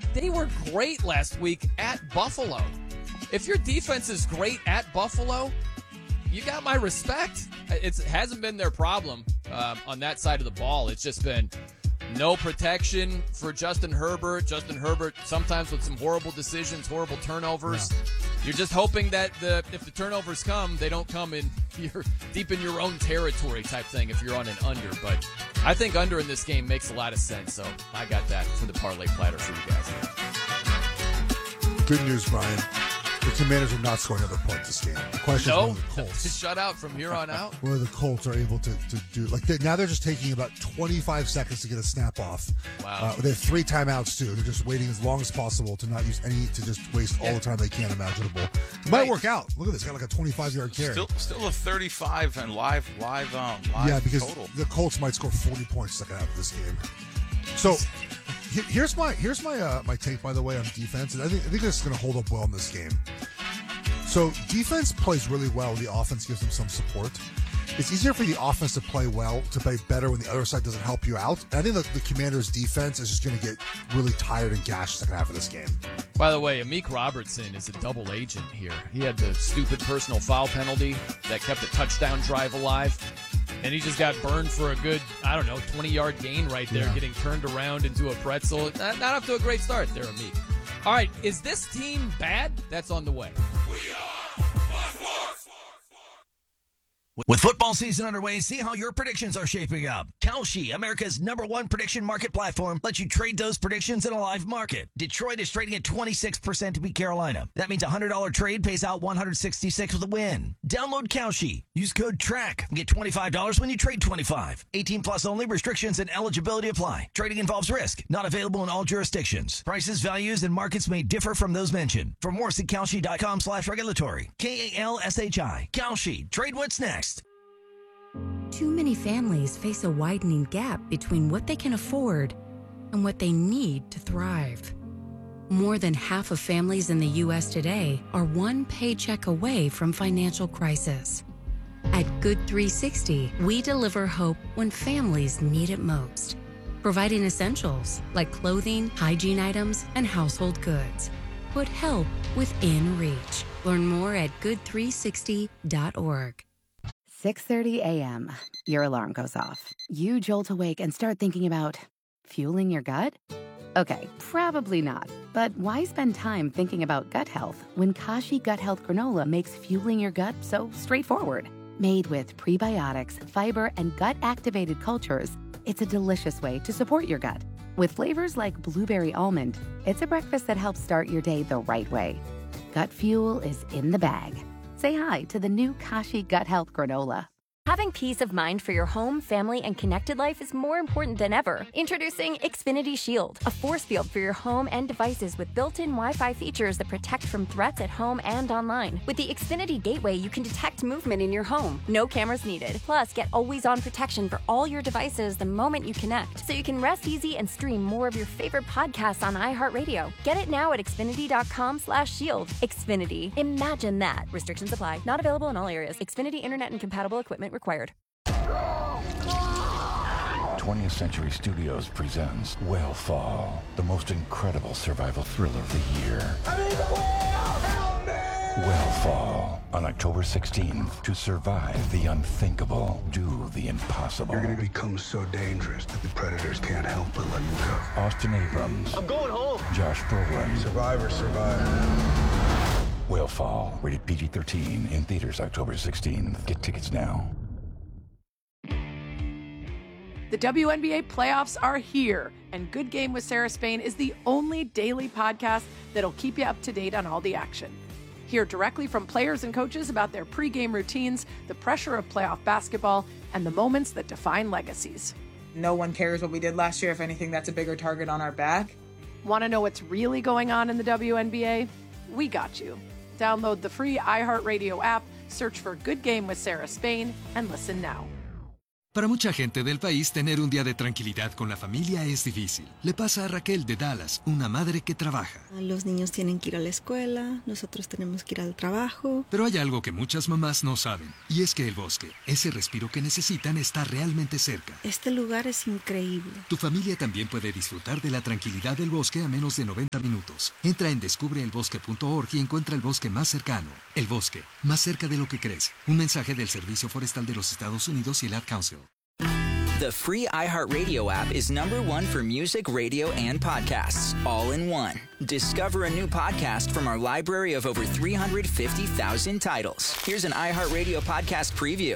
they were great last week at Buffalo. If your defense is great at Buffalo, you got my respect. It hasn't been their problem on that side of the ball. It's just been no protection for Justin Herbert. Justin Herbert sometimes with some horrible decisions, horrible turnovers. Yeah. You're just hoping that if the turnovers come, they don't come in you're deep in your own territory type thing if you're on an under. But I think under in this game makes a lot of sense. So I got that for the parlay platter for you guys. Good news, Brian. The Commanders are not scoring another point this game. The question is whether the Colts shut out from here on out. Whether the Colts are able to do now they're just taking about 25 seconds to get a snap off. Wow. They have 3 timeouts too. They're just waiting as long as possible to not use any to just waste all the time they can imaginable. It might work out. Look at this. Got like a 25-yard carry. Still a 35 and live yeah, because total. The Colts might score 40 points second half of this game. So here's my take, by the way, on defense, and I think this is going to hold up well in this game. So defense plays really well when the offense gives them some support. It's easier for the offense to play better when the other side doesn't help you out. And I think the Commanders' defense is just going to get really tired and gashed second half of this game. By the way, Amik Robertson is a double agent here. He had the stupid personal foul penalty that kept a touchdown drive alive. And he just got burned for a good, 20-yard gain right there, getting turned around into a pretzel. Not off to a great start there, Amik. All right, is this team bad? That's on the way. With football season underway, see how your predictions are shaping up. Kalshi, America's #1 prediction market platform, lets you trade those predictions in a live market. Detroit is trading at 26% to beat Carolina. That means a $100 trade pays out $166 with a win. Download Kalshi. Use code TRACK and get $25 when you trade 25. 18 plus only. Restrictions and eligibility apply. Trading involves risk. Not available in all jurisdictions. Prices, values, and markets may differ from those mentioned. For more, see Kalshi.com/regulatory. KALSHI. Kalshi. Trade what's next. Too many families face a widening gap between what they can afford and what they need to thrive. More than half of families in the U.S. today are one paycheck away from financial crisis. At Good 360, we deliver hope when families need it most, providing essentials like clothing, hygiene items, and household goods. Put help within reach. Learn more at good360.org. 6:30 a.m. Your alarm goes off. You jolt awake and start thinking about fueling your gut? Okay, probably not. But why spend time thinking about gut health when Kashi Gut Health Granola makes fueling your gut so straightforward? Made with prebiotics, fiber, and gut-activated cultures, it's a delicious way to support your gut. With flavors like blueberry almond, it's a breakfast that helps start your day the right way. Gut fuel is in the bag. Say hi to the new Kashi Gut Health Granola. Having peace of mind for your home, family, and connected life is more important than ever. Introducing Xfinity Shield, a force field for your home and devices with built-in Wi-Fi features that protect from threats at home and online. With the Xfinity Gateway, you can detect movement in your home. No cameras needed. Plus, get always-on protection for all your devices the moment you connect, so you can rest easy and stream more of your favorite podcasts on iHeartRadio. Get it now at Xfinity.com/shield. Xfinity. Imagine that. Restrictions apply. Not available in all areas. Xfinity Internet and compatible equipment required. 20th Century Studios presents Whalefall, the most incredible survival thriller of the year. Whalefall, on October 16th. To survive the unthinkable, do the impossible. You're going to become so dangerous that the predators can't help but let you go. Austin Abrams. I'm going home. Josh Brolin. Survivor, survivor. Whalefall, rated PG-13, in theaters October 16th. Get tickets now. The WNBA playoffs are here, and Good Game with Sarah Spain is the only daily podcast that'll keep you up to date on all the action. Hear directly from players and coaches about their pregame routines, the pressure of playoff basketball, and the moments that define legacies. No one cares what we did last year. If anything, that's a bigger target on our back. Want to know what's really going on in the WNBA? We got you. Download the free iHeartRadio app, search for Good Game with Sarah Spain, and listen now. Para mucha gente del país, tener un día de tranquilidad con la familia es difícil. Le pasa a Raquel de Dallas, una madre que trabaja. Los niños tienen que ir a la escuela, nosotros tenemos que ir al trabajo. Pero hay algo que muchas mamás no saben, y es que el bosque, ese respiro que necesitan, está realmente cerca. Este lugar es increíble. Tu familia también puede disfrutar de la tranquilidad del bosque a menos de 90 minutos. Entra en descubreelbosque.org y encuentra el bosque más cercano. El bosque, más cerca de lo que crees. Un mensaje del Servicio Forestal de los Estados Unidos y el Ad Council. The free iHeartRadio app is #1 for music, radio, and podcasts, all in one. Discover a new podcast from our library of over 350,000 titles. Here's an iHeartRadio podcast preview.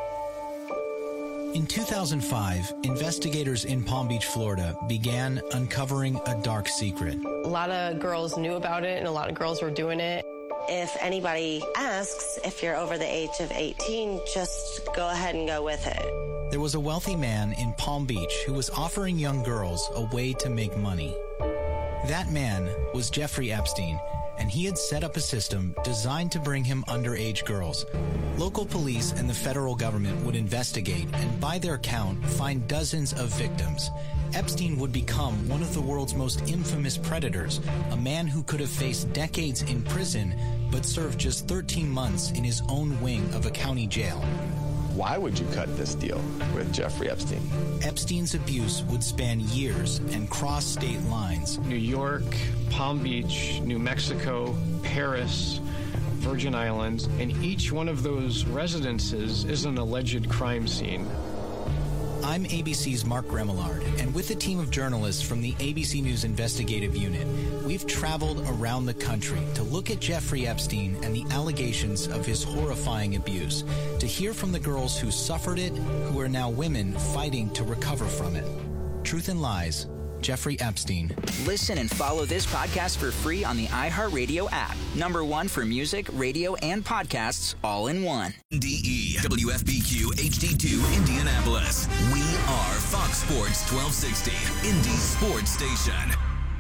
In 2005, investigators in Palm Beach, Florida, began uncovering a dark secret. A lot of girls knew about it, and a lot of girls were doing it. If anybody asks if you're over the age of 18, just go ahead and go with it. There was a wealthy man in Palm Beach who was offering young girls a way to make money. That man was Jeffrey Epstein, and he had set up a system designed to bring him underage girls. Local police and the federal government would investigate and, by their count, find dozens of victims. Epstein would become one of the world's most infamous predators, a man who could have faced decades in prison but served just 13 months in his own wing of a county jail. Why would you cut this deal with Jeffrey Epstein? Epstein's abuse would span years and cross state lines. New York, Palm Beach, New Mexico, Paris, Virgin Islands, and each one of those residences is an alleged crime scene. I'm ABC's Mark Remillard, and with a team of journalists from the ABC News Investigative Unit, we've traveled around the country to look at Jeffrey Epstein and the allegations of his horrifying abuse, to hear from the girls who suffered it, who are now women fighting to recover from it. Truth and Lies, Jeffrey Epstein. Listen and follow this podcast for free on the iHeartRadio app. #1 for music, radio, and podcasts, all in one. DE, WFPQ HD2 Indianapolis. We are Fox Sports 1260, Indy Sports Station.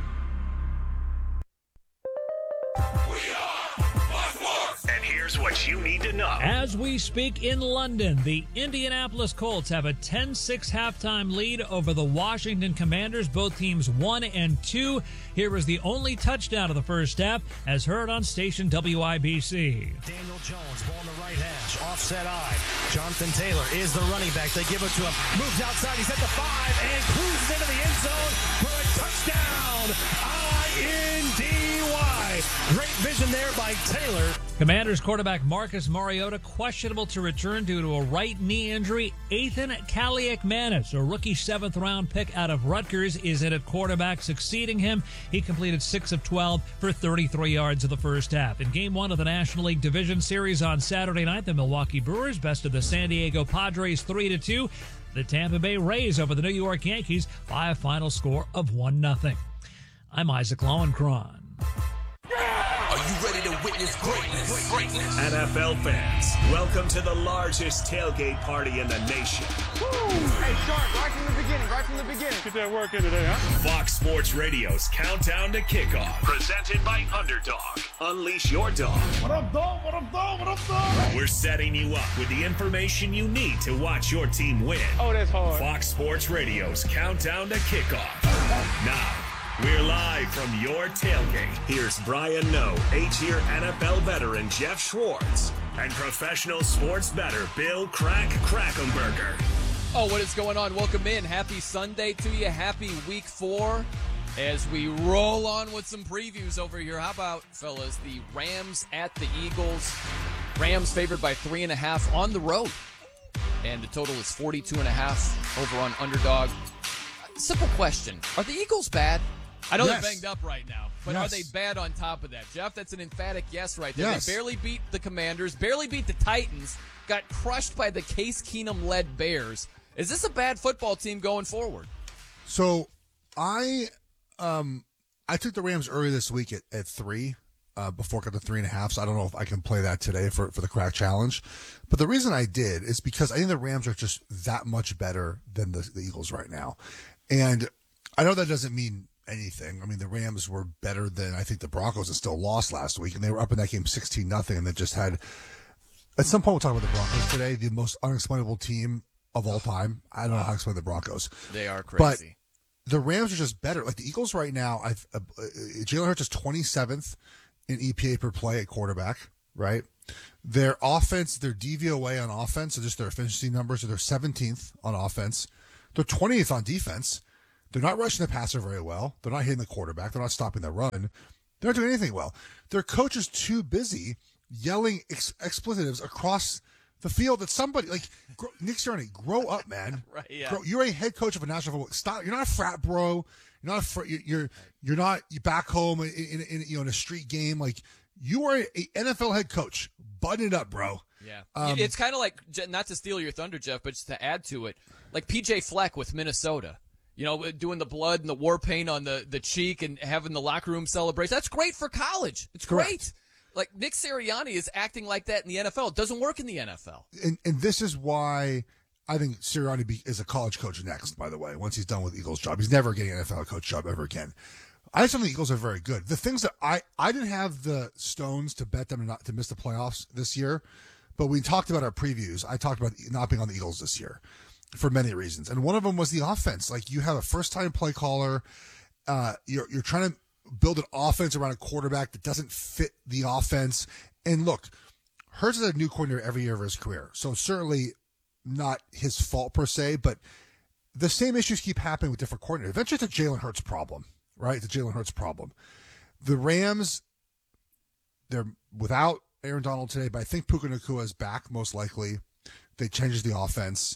And here's what you need to know. As we speak in London, the Indianapolis Colts have a 10-6 halftime lead over the Washington Commanders. Both teams 1 and 2. Here is the only touchdown of the first half, as heard on station WIBC. Daniel Jones, ball in the right hash, offset eye. Jonathan Taylor is the running back. They give it to him. Moves outside. He's at the 5 and cruises into the end zone for a touchdown. INDY. Great vision there by Taylor. Commanders quarterback Marcus Mariota questionable to return due to a right knee injury. Ethan Kaliakmanis, a rookie 7th-round pick out of Rutgers, is in at quarterback, succeeding him. He completed 6 of 12 for 33 yards in the first half. In Game 1 of the National League Division Series on Saturday night, the Milwaukee Brewers bested the San Diego Padres 3-2. The Tampa Bay Rays over the New York Yankees by a final score of 1-0. I'm Isaac Lowenkron. Are you ready to witness greatness? NFL fans, welcome to the largest tailgate party in the nation. Woo! Hey, Sharp, right from the beginning. Get that work in today, huh? Fox Sports Radio's Countdown to Kickoff, presented by Underdog. Unleash your dog. What up, dog? What up, dog? What up, dog? We're setting you up with the information you need to watch your team win. Oh, that's hard. Fox Sports Radio's Countdown to Kickoff. Now, we're live from your tailgate. Here's Brian Noe, 8-year NFL veteran Jeff Schwartz, and professional sports bettor Bill Krackomberger. Oh, what is going on? Welcome in. Happy Sunday to you. Happy Week 4 as we roll on with some previews over here. How about, fellas, the Rams at the Eagles? Rams favored by 3.5 on the road. And the total is 42.5 over on Underdog. Simple question. Are the Eagles bad? I know they're banged up right now, but are they bad on top of that? Jeff, that's an emphatic yes right there. Yes. They barely beat the Commanders, barely beat the Titans, got crushed by the Case Keenum-led Bears. Is this a bad football team going forward? So I took the Rams early this week at 3 before it got to 3.5, so I don't know if I can play that today for the Crack Challenge. But the reason I did is because I think the Rams are just that much better than the Eagles right now. And I know that doesn't mean anything. I mean, the Rams were better than, I think, the Broncos, and still lost last week, and they were up in that game 16-0, and they just had, at some point we'll talk about the Broncos today, the most unexplainable team of all time. I don't know how to explain the Broncos. They are crazy. But the Rams are just better. Like the Eagles right now, Jalen Hurts is 27th in EPA per play at quarterback, right? Their offense, their DVOA on offense, so just their efficiency numbers, so they're 17th on offense. They're 20th on defense. They're not rushing the passer very well. They're not hitting the quarterback. They're not stopping the run. They're not doing anything well. Their coach is too busy yelling expletives across the field at somebody. Like, Nick Sirianni, grow up, man. Right, yeah. You're a head coach of a national football. Stop. You're not a frat bro. You're not you're not back home in a street game. Like, you are an NFL head coach. Button it up, bro. Yeah. It's kind of like, not to steal your thunder, Jeff, but just to add to it, like PJ Fleck with Minnesota. You know, doing the blood and the war paint on the cheek and having the locker room celebration. That's great for college. It's Correct. great. Like, Nick Sirianni is acting like that in the NFL. It doesn't work in the NFL. And this is why I think Sirianni is a college coach next, by the way, once he's done with the Eagles job. He's never getting an NFL coach job ever again. I just think the Eagles are very good. The things that I didn't have the stones to bet them not to miss the playoffs this year, but we talked about our previews. I talked about not being on the Eagles this year for many reasons. And one of them was the offense. Like, you have a first-time play caller. You're trying to build an offense around a quarterback that doesn't fit the offense. And look, Hurts is a new coordinator every year of his career, so certainly not his fault per se, but the same issues keep happening with different coordinators. Eventually it's a Jalen Hurts problem, right? It's a Jalen Hurts problem. The Rams, they're without Aaron Donald today, but I think Puka Nacua is back most likely. They changes the offense.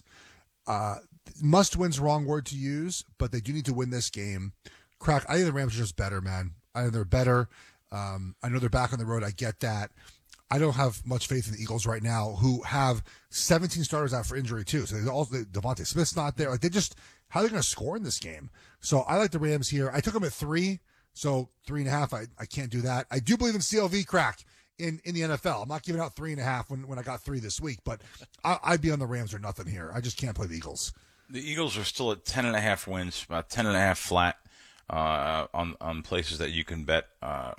Must-win's wrong word to use, but they do need to win this game. Crack, I think the Rams are just better, man. I think they're better. I know they're back on the road. I get that. I don't have much faith in the Eagles right now, who have 17 starters out for injury, too. So Devontae Smith's not there. Like, how are they going to score in this game? So I like the Rams here. I took them at 3, so 3.5. I can't do that. I do believe in CLV, Crack, in the NFL. I'm not giving out 3.5 when I got 3 this week, but I'd be on the Rams or nothing here. I just can't play the Eagles. The Eagles are still at 10.5 wins, about 10.5 flat on places that you can bet.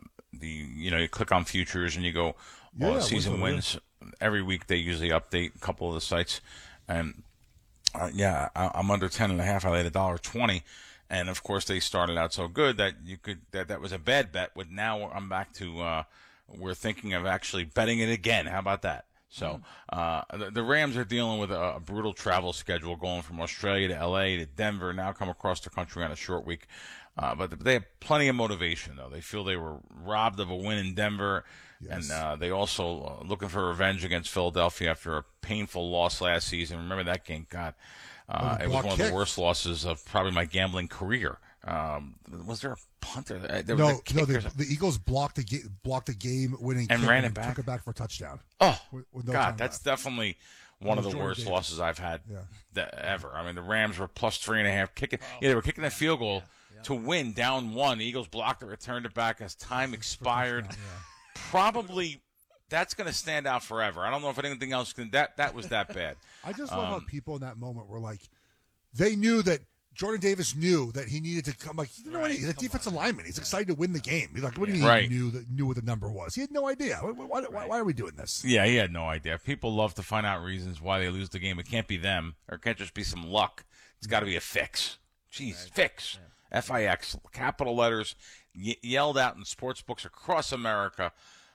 You click on futures and you go season wins. Every week they usually update a couple of the sites, and I'm under 10.5. I laid $1.20, and of course they started out so good that that was a bad bet. But now I'm back to we're thinking of actually betting it again. How about that? So the Rams are dealing with a brutal travel schedule, going from Australia to L.A. to Denver, now come across the country on a short week. But they have plenty of motivation, though. They feel they were robbed of a win in Denver, yes. And they also looking for revenge against Philadelphia after a painful loss last season. Remember that game? God, it was one of the worst losses of probably my gambling career. Was there a punter? The Eagles blocked a game-winning and kick ran it back. Took it back for a touchdown. Oh, with no God, that's definitely one of the worst Davis. losses I've had ever. I mean, the Rams were plus 3.5 kicking. Yeah, they were kicking that field goal to win, down 1. The Eagles blocked it, returned it back as time expired. Probably that's going to stand out forever. I don't know if anything else can. That was that bad. I just love how people in that moment were like, they knew that Jordan Davis knew that he needed to come. Like, you know what? He's a defensive lineman. He's excited to win the game. He's like, what do you mean he knew what the number was? He had no idea. Why are we doing this? Yeah, he had no idea. People love to find out reasons why they lose the game. It can't be them, or it can't just be some luck. It's got to be a fix. Jeez, fix. FIX, capital letters, yelled out in sports books across America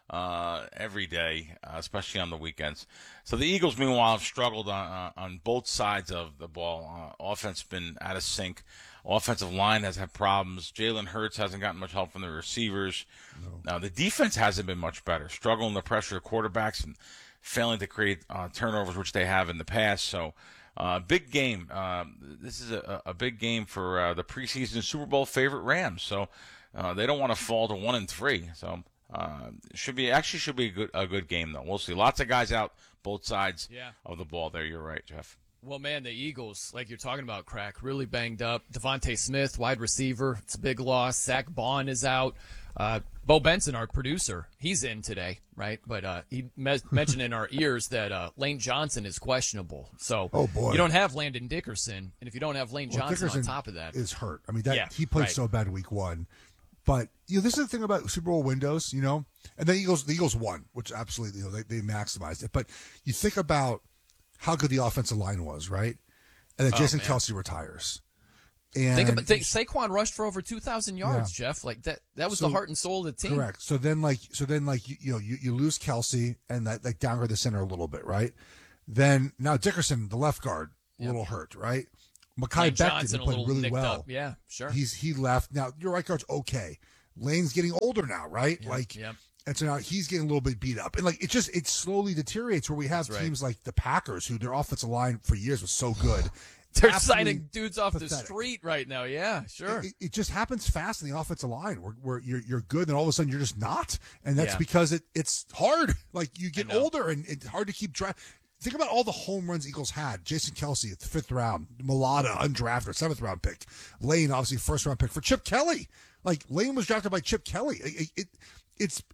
every day, especially on the weekends. So the Eagles, meanwhile, have struggled on both sides of the ball. Offense been out of sync. Offensive line has had problems. Jalen Hurts hasn't gotten much help from the receivers. No. The defense hasn't been much better, struggling to pressure the quarterbacks and failing to create turnovers, which they have in the past. So big game. This is a big game for the preseason Super Bowl favorite Rams. So they don't want to fall to 1-3. So should be a good game though. We'll see. Lots of guys out both sides of the ball there. You're right, Jeff. Well, man, the Eagles, like you're talking about, Crack, really banged up. Devontae Smith, wide receiver, it's a big loss. Zach Bond is out. Bo Benson, our producer, he's in today, right? But he mentioned in our ears that Lane Johnson is questionable. So you don't have Landon Dickerson, and if you don't have Lane Johnson Dickerson on top of that, is hurt. I mean, he played so bad week 1. But this is the thing about Super Bowl windows, and the Eagles won, which absolutely they maximized it. But you think about how good the offensive line was, right? and then Jason Kelce retires. And think Saquon rushed for over 2,000 yards, Jeff. Like that was the heart and soul of the team. Correct. So then you lose Kelce, and that like downgrade the center a little bit, right? Then now Dickerson, the left guard, a little hurt, right? Mekhi Becton played really well. Up. Yeah, sure. He left. Now your right guard's okay. Lane's getting older now, right? And so now he's getting a little bit beat up, and like it slowly deteriorates. Where we have teams like the Packers, who their offensive line for years was so good. They're signing dudes off the street right now. Yeah, sure. It just happens fast in the offensive line where you're good, and all of a sudden you're just not, and that's because it's hard. Like you get older, and it's hard to keep track. Think about all the home runs Eagles had. Jason Kelce at the 5th round, Mulata undrafted, 7th round pick, Lane obviously 1st round pick for Chip Kelly. Like Lane was drafted by Chip Kelly. It's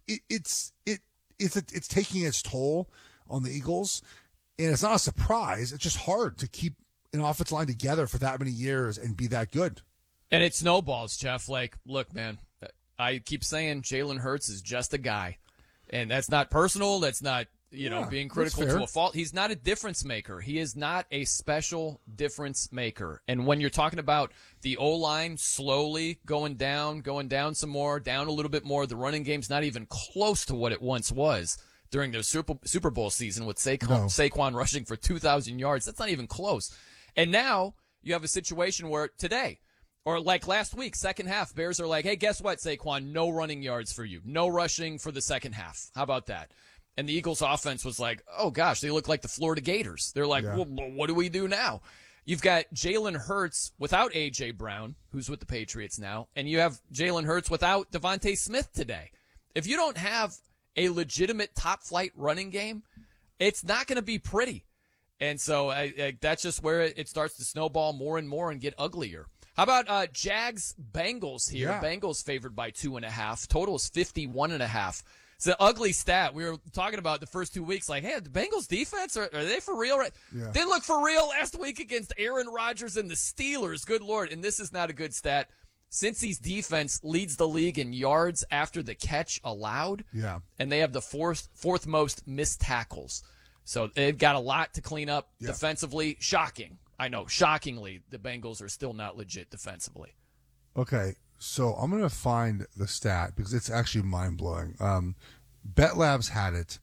taking its toll on the Eagles, and it's not a surprise. It's just hard to keep an offensive line together for that many years and be that good. And it snowballs, Jeff. Like, look, man, I keep saying Jalen Hurts is just a guy. And that's not personal. That's not, being critical to a fault. He's not a difference maker. He is not a special difference maker. And when you're talking about the O-line slowly going down some more, down a little bit more, the running game's not even close to what it once was during the Super Bowl season with Saquon rushing for 2,000 yards. That's not even close. And now you have a situation where today, or like last week, second half, Bears are like, hey, guess what, Saquon? No running yards for you. No rushing for the second half. How about that? And the Eagles offense was like, oh, gosh, they look like the Florida Gators. They're like, well, what do we do now? You've got Jalen Hurts without A.J. Brown, who's with the Patriots now, and you have Jalen Hurts without Devontae Smith today. If you don't have a legitimate top-flight running game, it's not going to be pretty. And so that's just where it starts to snowball more and more and get uglier. How about Jags-Bengals here? Yeah. Bengals favored by 2.5. Total is 51.5. It's an ugly stat. We were talking about the first 2 weeks, like, hey, the Bengals defense, are they for real? Right? Yeah. They look for real last week against Aaron Rodgers and the Steelers. Good Lord. And this is not a good stat. Cincy's defense leads the league in yards after the catch allowed. Yeah. And they have the fourth most missed tackles. So they've got a lot to clean up defensively. Shocking. I know, shockingly, the Bengals are still not legit defensively. Okay, so I'm going to find the stat because it's actually mind-blowing. BetLabs had it.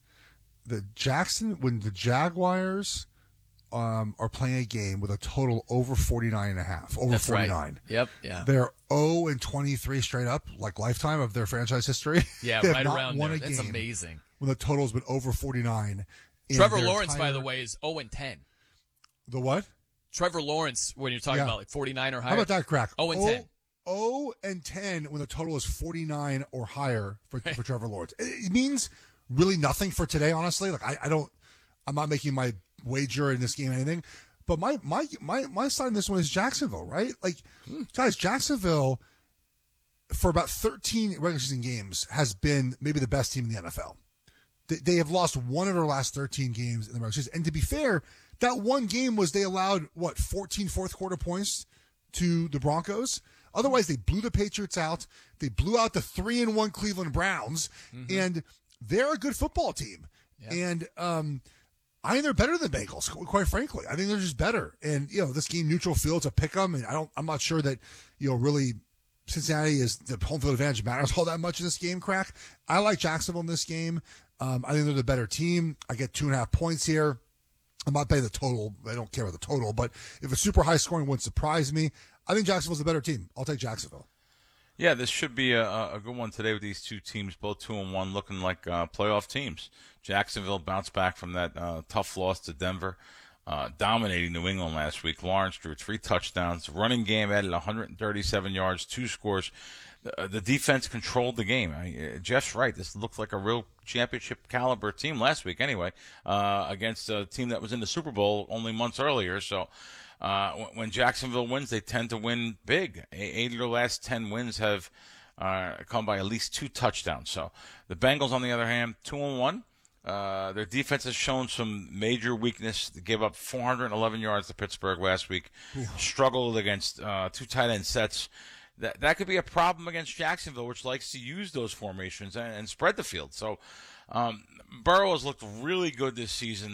When the Jaguars are playing a game with a total over 49.5, over That's 49. Right. Yep, yeah. They're 0-23 straight up, like lifetime of their franchise history. Yeah, right around there. That's amazing. When the total's been over 49. Trevor Lawrence, by the way, is 0-10. The what? Trevor Lawrence, when you're talking about like 49 or higher. How about that crack? 0-10. 0-10 when the total is 49 or higher for Trevor Lawrence. It means really nothing for today, honestly. Like I'm not making my wager in this game or anything. But my side in this one is Jacksonville, right? Like, guys, Jacksonville for about 13 regular season games has been maybe the best team in the NFL. They have lost one of their last 13 games in the regular season. And to be fair, that one game was they allowed, 14 fourth quarter points to the Broncos. Otherwise, they blew the Patriots out. They blew out the 3-1 Cleveland Browns. Mm-hmm. And they're a good football team. Yep. And I think they're better than Bengals, quite frankly. I think they're just better. And, this game, neutral field's a pick 'em. And I'm not sure that, really Cincinnati is the home field advantage matters all that much in this game, crack. I like Jacksonville in this game. I think they're the better team. I get 2.5 points here. I'm not paying the total. I don't care about the total. But if a super high scoring wouldn't surprise me, I think Jacksonville's the better team. I'll take Jacksonville. Yeah, this should be a good one today with these two teams, both 2-1, looking like playoff teams. Jacksonville bounced back from that tough loss to Denver, dominating New England last week. Lawrence drew 3 touchdowns. Running game added 137 yards, 2 scores. The defense controlled the game. Jeff's right. This looked like a real championship caliber team last week anyway, against a team that was in the Super Bowl only months earlier. So when Jacksonville wins, they tend to win big. 8 of their last 10 wins have come by at least 2 touchdowns. So the Bengals, on the other hand, 2-1. Their defense has shown some major weakness. They gave up 411 yards to Pittsburgh last week. Struggled against 2 tight end sets. That could be a problem against Jacksonville, which likes to use those formations and spread the field. So Burrow has looked really good this season.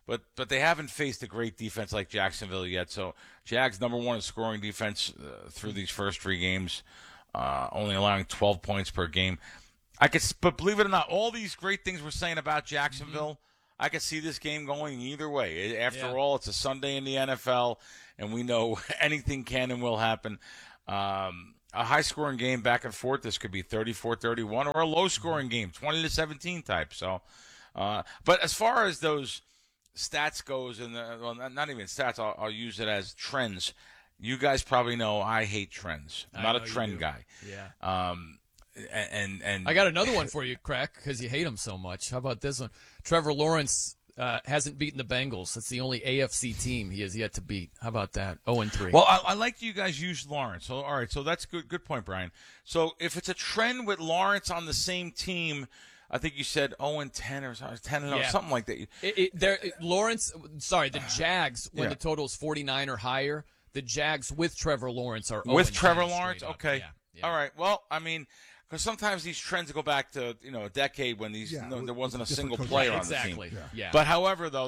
but they haven't faced a great defense like Jacksonville yet. So Jags #1 in scoring defense through these first 3 games, only allowing 12 points per game. But believe it or not, all these great things we're saying about Jacksonville, I could see this game going either way. After all, it's a Sunday in the NFL, and we know anything can and will happen. A high-scoring game back and forth. This could be 34-31, or a low-scoring game, 20-17 type. So, but as far as those stats goes, and not even stats, I'll use it as trends. You guys probably know I hate trends. I'm not a trend guy. Yeah. And I got another one for you, Crack, because you hate him so much. How about this one? Trevor Lawrence hasn't beaten the Bengals. That's the only AFC team he has yet to beat. How about that? 0-3. Well, I like you guys use Lawrence. So, all right, so that's good point, Brian. So if it's a trend with Lawrence on the same team, I think you said 0-10 or 10-0, something like that. The Jags, when the total is 49 or higher, the Jags with Trevor Lawrence are 0-10. With Trevor Lawrence? Okay. Yeah. All right. Well, I mean, because sometimes these trends go back to a decade when there wasn't a single player on the team. Yeah. But however, though,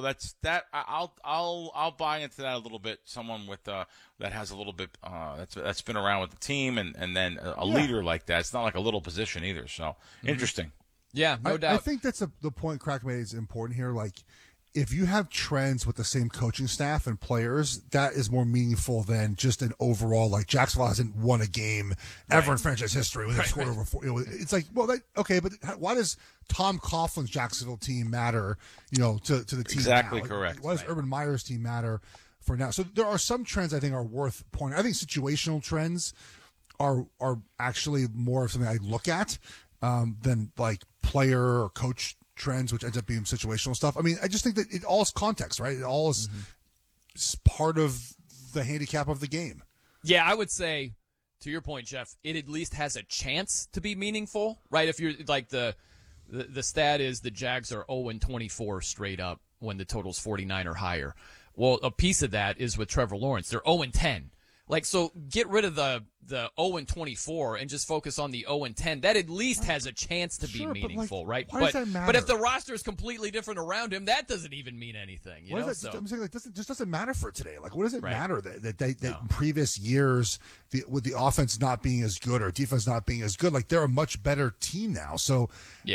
I'll buy into that a little bit. Someone with that has a little bit that's been around with the team, and then a leader like that. It's not like a little position either. So interesting. Yeah, no doubt. I think that's the point Crack made is important here. Like, if you have trends with the same coaching staff and players, that is more meaningful than just an overall, like, Jacksonville hasn't won a game ever in franchise history when they've scored over 4. It's like, well, but why does Tom Coughlin's Jacksonville team matter, to the team Exactly now? correct. Why does Urban Meyer's team matter for now? So there are some trends I think are worth pointing. I think situational trends are actually more of something I look at than, like, player or coach trends, which ends up being situational stuff. I mean, I just think that it all is context, right? It all is part of the handicap of the game. Yeah, I would say, to your point, Jeff, it at least has a chance to be meaningful, right? If you're like the stat is the Jags are 0-24 straight up when the total's 49 or higher. Well, a piece of that is with Trevor Lawrence. They're 0-10. Like, so get rid of the 0-24 and just focus on the 0-10. That at least has a chance to be meaningful, right? Why does that matter? But if the roster is completely different around him, that doesn't even mean anything. I'm saying, like, this just doesn't matter for today. Like, what does it matter that in previous years, with the offense not being as good or defense not being as good, like, they're a much better team now. So,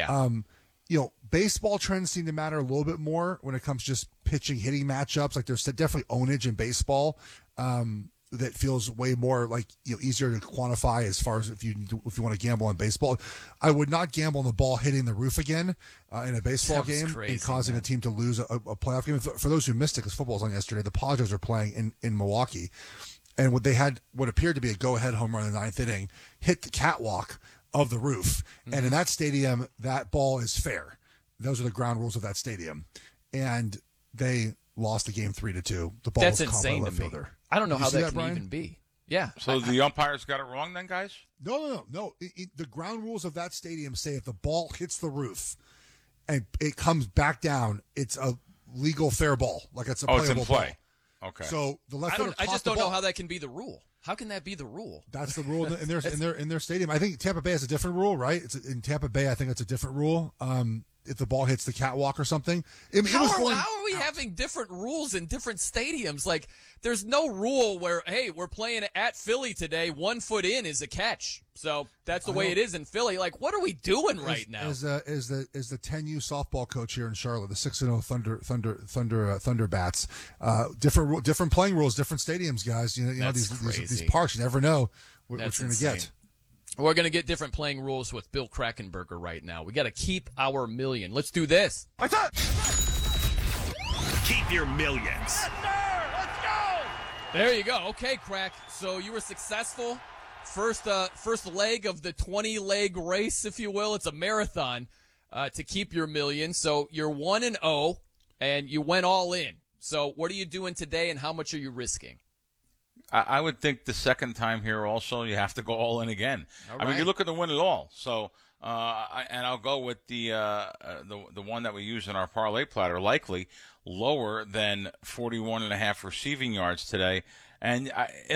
baseball trends seem to matter a little bit more when it comes to just pitching, hitting matchups. Like, there's definitely ownage in baseball. That feels way more like easier to quantify as far as if you want to gamble on baseball. I would not gamble on the ball hitting the roof again in a baseball game and causing a team to lose a playoff game. For those who missed it, because football was on yesterday, the Padres were playing in Milwaukee, and they had what appeared to be a go-ahead home run in the 9th inning hit the catwalk of the roof, and in that stadium, that ball is fair. Those are the ground rules of that stadium, and they lost the game 3-2. The ball was caught by a left fielder. I don't know how that can even be. Yeah. So the umpires got it wrong then, guys? No. The ground rules of that stadium say if the ball hits the roof and it comes back down, it's a legal fair ball. Like, it's a playable it's in play. Ball. Okay. So the left fielder I just don't know how that can be the rule. How can that be the rule? That's the rule in their stadium. I think Tampa Bay has a different rule, right? It's in Tampa Bay. I think it's a different rule. If the ball hits the catwalk or something. How are we having different rules in different stadiums? Like, there's no rule where, hey, we're playing at Philly today, 1 foot in is a catch. So that's the way it is in Philly. Like, what are we doing right now? As the 10U softball coach here in Charlotte, the 6-0 Thunderbats. Different playing rules, different stadiums, guys. These parks, you never know what you're going to get. We're going to get different playing rules with Bill Krackomberger right now. We got to keep our million. Let's do this. Keep your millions. Yes, sir. Let's go. There you go. Okay, Crack. So you were successful. First leg of the 20-leg race, if you will. It's a marathon to keep your million. So you're 1-0, and you went all in. So what are you doing today, and how much are you risking? I would think the second time here also you have to go all in again. I mean, you look at the win it all. So, and I'll go with the one that we use in our parlay platter, likely lower than 41.5 receiving yards today. And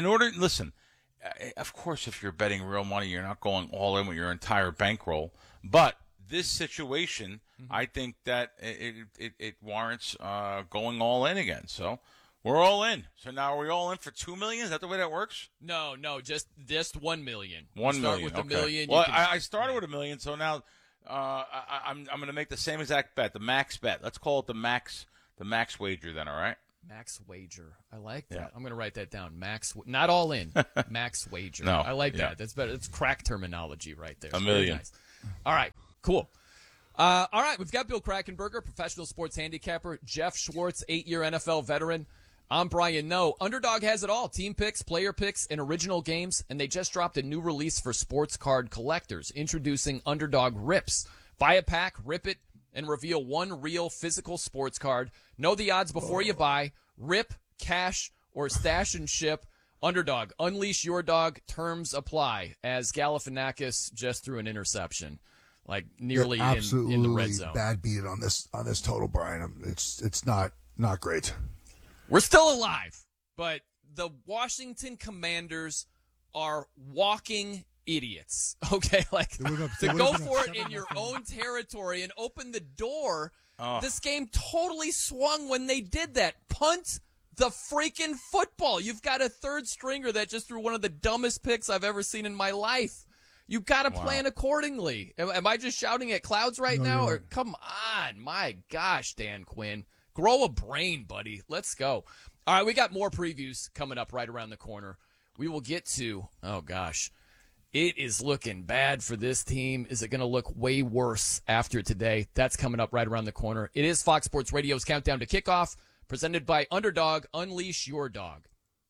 of course, if you're betting real money, you're not going all in with your entire bankroll. But this situation, I think that it warrants going all in again. So we're all in. So now are we all in for $2 million? Is that the way that works? No, just $1 million. $1 million. Start with okay. $1 million. Well, I started with $1 million, so now I'm going to make the same exact bet, the max bet. Let's call it the max wager then. All right. Max wager. I like that. Yeah. I'm going to write that down. Not all in. Max wager. No. I like that. That's better. That's crack terminology right there. $1 million. Nice. All right. Cool. All right. We've got Bill Krackomberger, professional sports handicapper. Jeff Schwartz, 8-year NFL veteran. I'm Brian Noe. Underdog has it all. Team picks, player picks, and original games. And they just dropped a new release for sports card collectors, introducing Underdog Rips. Buy a pack, rip it, and reveal one real physical sports card. Know the odds before you buy. Rip, cash, or stash and ship. Underdog. Unleash your dog. Terms apply. As Galifianakis just threw an interception, like nearly in the red zone. Bad beat on this total, Brian. It's not great. We're still alive, but the Washington Commanders are walking idiots. Okay, like to go for it in your own territory and open the door. This game totally swung when they did that. Punt the freaking football. You've got a third stringer that just threw one of the dumbest picks I've ever seen in my life. You've got to plan accordingly. Am I just shouting at clouds right now? Or come on, my gosh, Dan Quinn. Grow a brain, buddy. Let's go. All right, we got more previews coming up right around the corner. We will get to, oh gosh, it is looking bad for this team. Is it going to look way worse after today? That's coming up right around the corner. It is Fox Sports Radio's Countdown to Kickoff, presented by Underdog. Unleash your dog.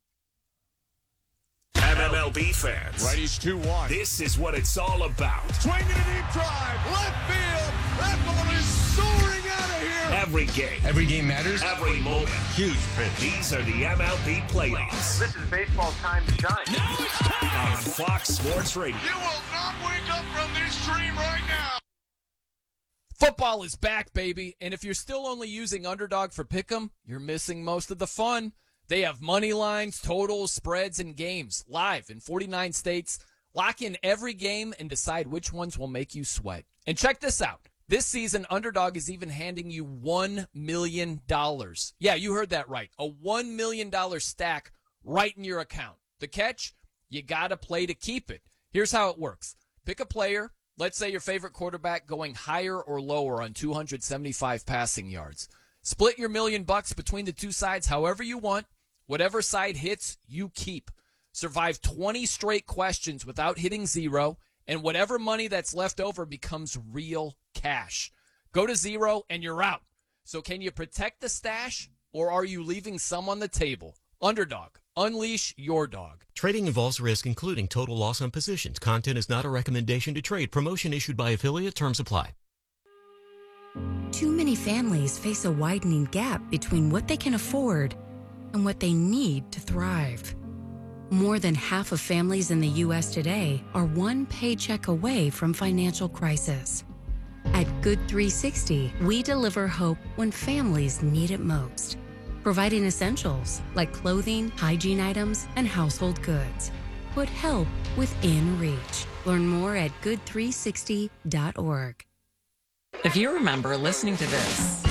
MLB fans. Righties 2-1. This is what it's all about. Swinging a deep drive. Left field. That ball is soaring out of here. Every game. Every game matters. Every moment. Huge pitch. These are the MLB playoffs. This is baseball's time to shine. Now it's time. On Fox Sports Radio. You will not wake up from this dream right now. Football is back, baby. And if you're still only using Underdog for Pick'em, you're missing most of the fun. They have money lines, totals, spreads, and games live in 49 states. Lock in every game and decide which ones will make you sweat. And check this out. This season, Underdog is even handing you $1 million. Yeah, you heard that right. A $1 million stack right in your account. The catch? You got to play to keep it. Here's how it works. Pick a player. Let's say your favorite quarterback going higher or lower on 275 passing yards. Split your $1 million between the two sides however you want. Whatever side hits, you keep. Survive 20 straight questions without hitting zero, and whatever money that's left over becomes real cash. Go to zero, and you're out. So can you protect the stash, or are you leaving some on the table? Underdog. Unleash your dog. Trading involves risk, including total loss on positions. Content is not a recommendation to trade. Promotion issued by affiliate. Terms apply. Too many families face a widening gap between what they can afford and what they need to thrive. More than half of families in the U.S. today are one paycheck away from financial crisis. At Good 360, we deliver hope when families need it most, providing essentials like clothing, hygiene items, and household goods. Put help within reach. Learn more at good360.org. If you remember listening to this,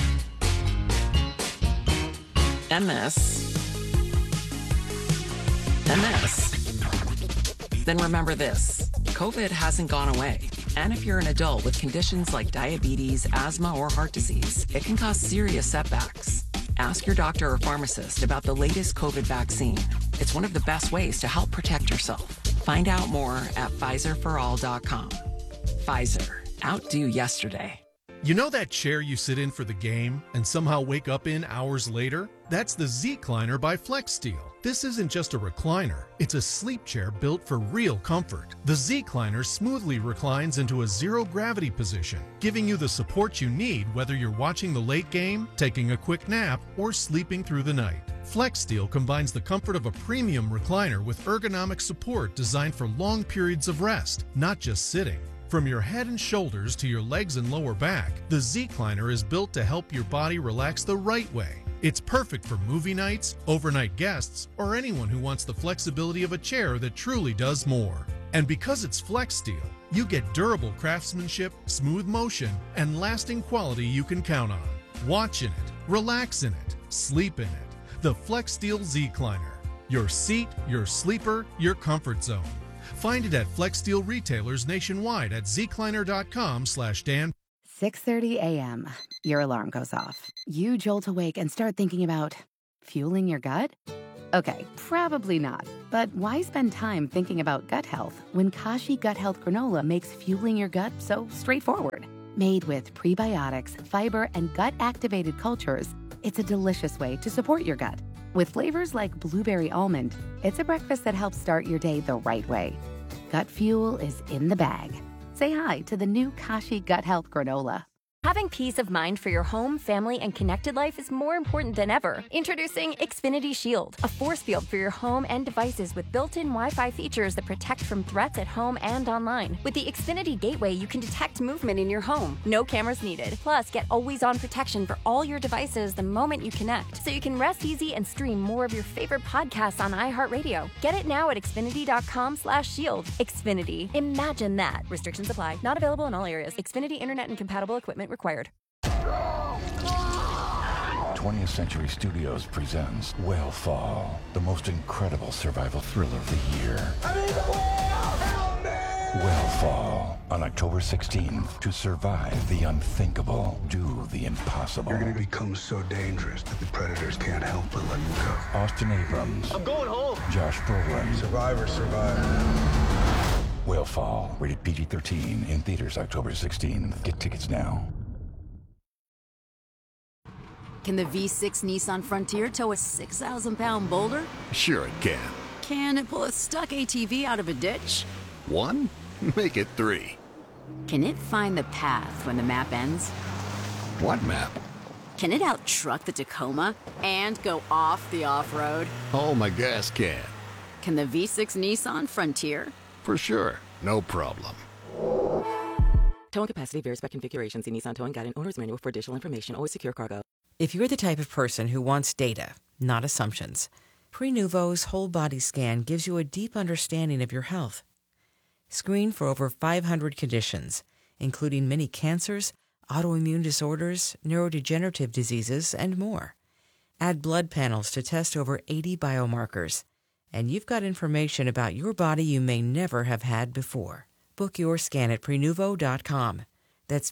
and this, and this, then remember this. COVID hasn't gone away. And if you're an adult with conditions like diabetes, asthma, or heart disease, it can cause serious setbacks. Ask your doctor or pharmacist about the latest COVID vaccine. It's one of the best ways to help protect yourself. Find out more at PfizerForAll.com. Pfizer. Outdo yesterday. You know that chair you sit in for the game and somehow wake up in hours later? That's the Z-Cliner by FlexSteel. This isn't just a recliner. It's a sleep chair built for real comfort. The Z-Cliner smoothly reclines into a zero-gravity position, giving you the support you need whether you're watching the late game, taking a quick nap, or sleeping through the night. FlexSteel combines the comfort of a premium recliner with ergonomic support designed for long periods of rest, not just sitting. From your head and shoulders to your legs and lower back, the Z-Cliner is built to help your body relax the right way. It's perfect for movie nights, overnight guests, or anyone who wants the flexibility of a chair that truly does more. And because it's FlexSteel, You get durable craftsmanship, smooth motion, and lasting quality you can count on. Watch in it, relax in it, sleep in it. The FlexSteel Z-Cliner. Your seat, your sleeper, your comfort zone. Find it at FlexSteel retailers nationwide at zcliner.com/Dan. 6:30 a.m. Your alarm goes off. You jolt awake and start thinking about fueling your gut? Okay, probably not. But why spend time thinking about gut health when Kashi Gut Health Granola makes fueling your gut so straightforward? Made with prebiotics, fiber, and gut-activated cultures, it's a delicious way to support your gut. With flavors like blueberry almond, it's a breakfast that helps start your day the right way. Gut fuel is in the bag. Say hi to the new Kashi Gut Health Granola. Having peace of mind for your home, family, and connected life is more important than ever. Introducing Xfinity Shield, a force field for your home and devices with built-in Wi-Fi features that protect from threats at home and online. With the Xfinity Gateway, you can detect movement in your home. No cameras needed. Plus, get always-on protection for all your devices the moment you connect, so you can rest easy and stream more of your favorite podcasts on iHeartRadio. Get it now at Xfinity.com/shield. Xfinity. Imagine that. Restrictions apply. Not available in all areas. Xfinity Internet and compatible equipment required. 20th Century Studios presents Whale Fall, the most incredible survival thriller of the year. Whale Fall, on October 16th. To survive the unthinkable, do the impossible. You're going to become so dangerous that the predators can't help but let you go. Austin Abrams. I'm going home. Josh Brolin. Survivor, survivor. Whale Fall, rated PG-13, in theaters October 16th. Get tickets now. Can the V6 Nissan Frontier tow a 6,000-pound boulder? Sure it can. Can it pull a stuck ATV out of a ditch? 1? Make it 3. Can it find the path when the map ends? What map? Can it out-truck the Tacoma and go off the off-road? Oh, my gas can. Can the V6 Nissan Frontier? For sure. No problem. Towing capacity varies by configuration. See Nissan Towing Guide and Owner's Manual for additional information. Always secure cargo. If you're the type of person who wants data, not assumptions, Prenuvo's whole body scan gives you a deep understanding of your health. Screen for over 500 conditions, including many cancers, autoimmune disorders, neurodegenerative diseases, and more. Add blood panels to test over 80 biomarkers, and you've got information about your body you may never have had before. Book your scan at Prenuvo.com. That's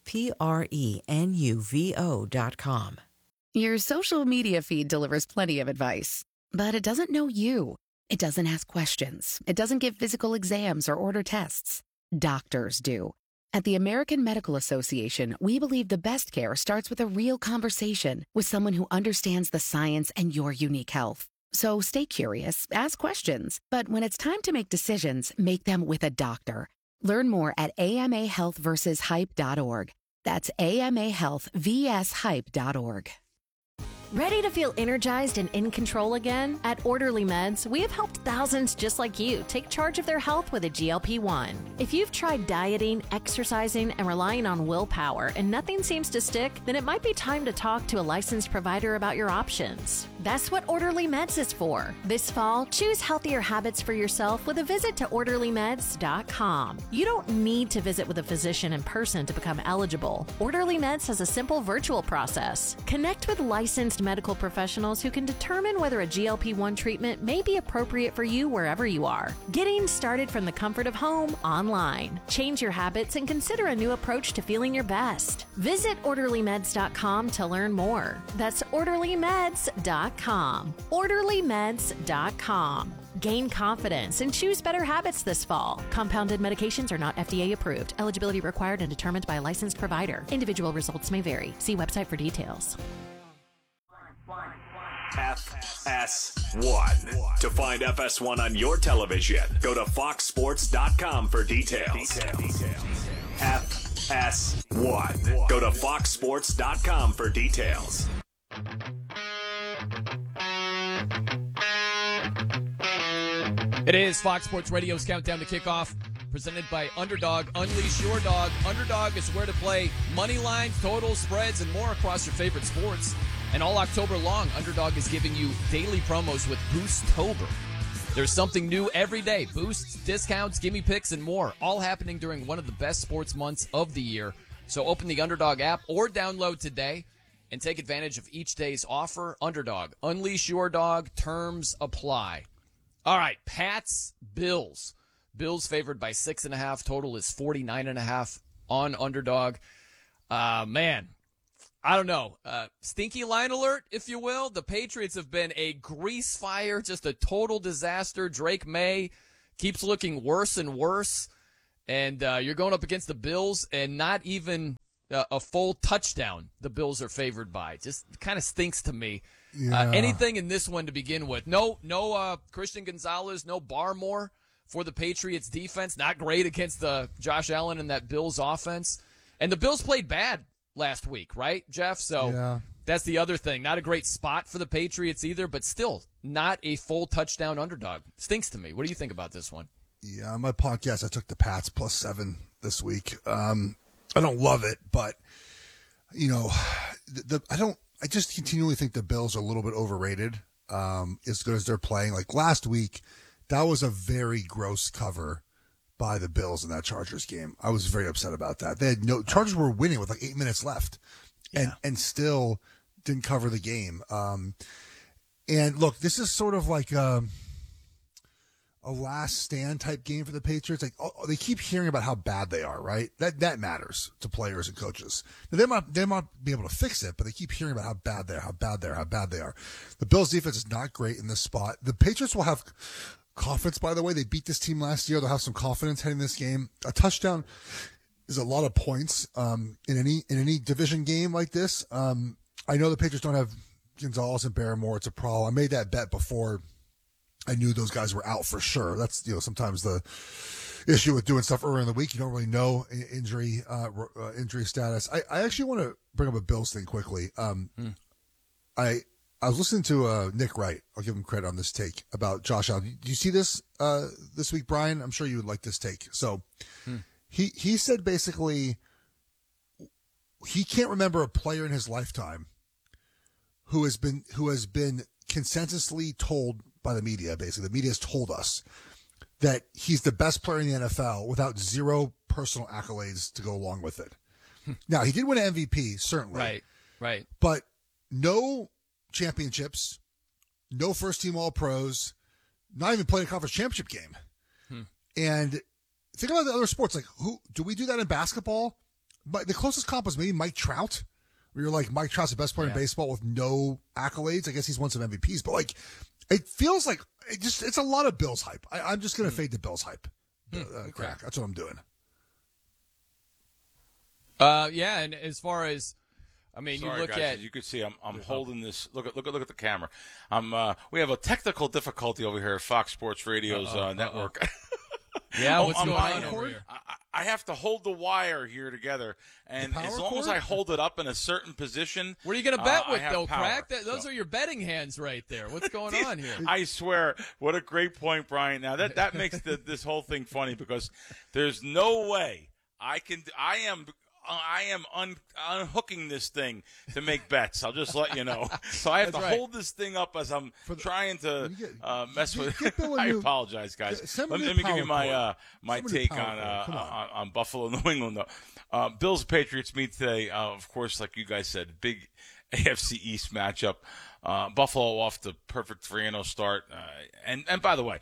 Prenuvo.com. Your social media feed delivers plenty of advice, but it doesn't know you. It doesn't ask questions. It doesn't give physical exams or order tests. Doctors do. At the American Medical Association, we believe the best care starts with a real conversation with someone who understands the science and your unique health. So stay curious, ask questions, but when it's time to make decisions, make them with a doctor. Learn more at amahealthversushype.org. That's amahealthvshype.org. Ready to feel energized and in control again? At Orderly Meds, we have helped thousands just like you take charge of their health with a GLP-1. If you've tried dieting, exercising, and relying on willpower and nothing seems to stick, then it might be time to talk to a licensed provider about your options. That's what Orderly Meds is for. This fall, choose healthier habits for yourself with a visit to OrderlyMeds.com. You don't need to visit with a physician in person to become eligible. Orderly Meds has a simple virtual process. Connect with licensed medical professionals who can determine whether a GLP-1 treatment may be appropriate for you wherever you are. Getting started from the comfort of home online. Change your habits and consider a new approach to feeling your best. Visit OrderlyMeds.com to learn more. That's OrderlyMeds.com. OrderlyMeds.com. Gain confidence and choose better habits this fall. Compounded medications are not FDA approved. Eligibility required and determined by a licensed provider. Individual results may vary. See website for details. FS1. To find FS1 on your television, go to foxsports.com for details. FS1. Go to foxsports.com for details. It is Fox Sports Radio's Countdown to Kickoff, presented by Underdog. Unleash your dog. Underdog is where to play money lines, totals, spreads, and more across your favorite sports. And all October long, Underdog is giving you daily promos with Boostober. There's something new every day. Boosts, discounts, gimme picks, and more. All happening during one of the best sports months of the year. So open the Underdog app or download today and take advantage of each day's offer. Underdog. Unleash your dog. Terms apply. All right. Pats, Bills. Bills favored by 6.5. Total is 49.5 on Underdog. Man, I don't know. Stinky line alert, if you will. The Patriots have been a grease fire, just a total disaster. Drake May keeps looking worse and worse. And you're going up against the Bills, and not even a full touchdown the Bills are favored by. Just kind of stinks to me. Yeah. Anything in this one to begin with. No Christian Gonzalez, no Barmore for the Patriots defense. Not great against the Josh Allen and that Bills offense. And the Bills played bad last week, right, Jeff? So That's the other thing. Not a great spot for the Patriots either, but still not a full touchdown underdog. Stinks to me. What do you think about this one? Yeah, on my podcast, I took the Pats +7 this week. I don't love it, but I just continually think the Bills are a little bit overrated. As good as they're playing, like last week, that was a very gross cover by the Bills in that Chargers game. I was very upset about that. Chargers were winning with like 8 minutes left, and still didn't cover the game. And look, this is sort of like a last stand type game for the Patriots. Like they keep hearing about how bad they are, right? That matters to players and coaches. Now, they might be able to fix it, but they keep hearing about how bad they are. The Bills defense is not great in this spot. The Patriots will have confidence, by the way. They beat this team last year. They'll have some confidence heading this game. A touchdown is a lot of points in any division game like this. I know the Patriots don't have Gonzalez and Barmore. It's a problem. I made that bet before I knew those guys were out for sure. That's sometimes the issue with doing stuff earlier in the week. You don't really know injury status. I actually want to bring up a Bills thing quickly. I was listening to Nick Wright. I'll give him credit on this take about Josh Allen. Do you see this this week, Brian? I'm sure you would like this take. So he said basically he can't remember a player in his lifetime who has been consensusly told by the media. Basically, the media has told us that he's the best player in the NFL without zero personal accolades to go along with it. Now, he did win an MVP, certainly. Right. But no championships, no first-team All-Pros, not even playing a conference championship game. And think about the other sports. Like, who do we do that in basketball? But the closest comp was maybe Mike Trout, where you're like, Mike Trout's the best player in baseball with no accolades. I guess he's won some MVPs, but like, it feels like it's a lot of Bills hype. I'm just going to fade the Bills hype. Crack. That's what I'm doing. And as far as, Sorry, you look guys, at. as you can see, I'm holding this. Look at the camera. We have a technical difficulty over here at Fox Sports Radio's network. Yeah, what's going on over here? I have to hold the wire here together, and as long as I hold it up in a certain position. What are you going to bet with, though, power. Crack? Those are your betting hands right there. What's going on here? I swear, what a great point, Brian. Now that makes this whole thing funny because there's no way I am unhooking this thing to make bets. I'll just let you know. So I have to hold this thing up as I'm trying to mess with it. I apologize, guys. Let me give you my take on Buffalo, New England. Though. Bills Patriots meet today. Of course, like you guys said, big AFC East matchup. Buffalo off the perfect 3-0 start. And by the way,